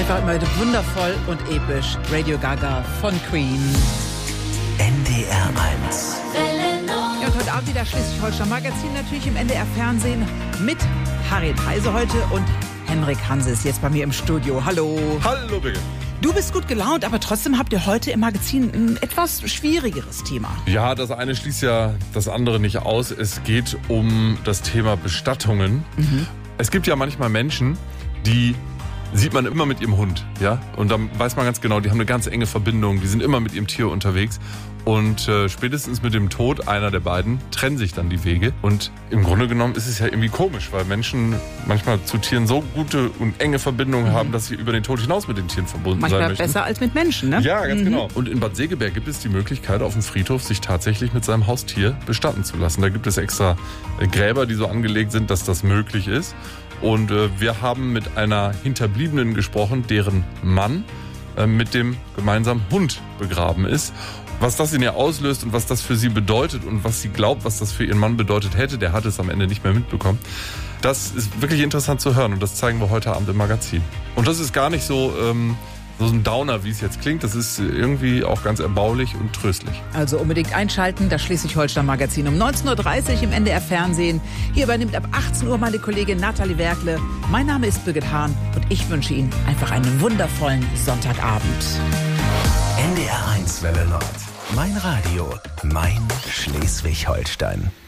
Einfach immer wundervoll und episch. Radio Gaga von Queen. NDR 1. Ja, und heute Abend wieder Schleswig-Holstein-Magazin natürlich im NDR-Fernsehen mit Harriet Heise heute und Henrik Hanse ist jetzt bei mir im Studio. Hallo. Hallo, Birgit. Du bist gut gelaunt, aber trotzdem habt ihr heute im Magazin ein etwas schwierigeres Thema. Ja, das eine schließt ja das andere nicht aus. Es geht um das Thema Bestattungen. Es gibt ja manchmal Menschen, die sieht man immer mit ihrem Hund, ja? Und dann weiß man ganz genau, die haben eine ganz enge Verbindung, die sind immer mit ihrem Tier unterwegs. Und spätestens mit dem Tod einer der beiden trennen sich dann die Wege. Und im Grunde genommen ist es ja irgendwie komisch, weil Menschen manchmal zu Tieren so gute und enge Verbindungen haben, dass sie über den Tod hinaus mit den Tieren verbunden sein möchten. Manchmal besser als mit Menschen, ne? Ja, ganz genau. Und in Bad Segeberg gibt es die Möglichkeit, auf dem Friedhof sich tatsächlich mit seinem Haustier bestatten zu lassen. Da gibt es extra Gräber, die so angelegt sind, dass das möglich ist. Und wir haben mit einer Hinterbliebenen gesprochen, deren Mann mit dem gemeinsamen Hund begraben ist. Was das in ihr auslöst und was das für sie bedeutet und was sie glaubt, was das für ihren Mann bedeutet hätte, der hat es am Ende nicht mehr mitbekommen. Das ist wirklich interessant zu hören und das zeigen wir heute Abend im Magazin. Und das ist gar nicht so ein Downer, wie es jetzt klingt. Das ist irgendwie auch ganz erbaulich und tröstlich. Also unbedingt einschalten, das Schleswig-Holstein-Magazin um 19.30 Uhr im NDR-Fernsehen. Hier übernimmt ab 18 Uhr meine Kollegin Nathalie Werkle. Mein Name ist Birgit Hahn und ich wünsche Ihnen einfach einen wundervollen Sonntagabend. NDR 1 Welle Nord. Mein Radio, mein Schleswig-Holstein.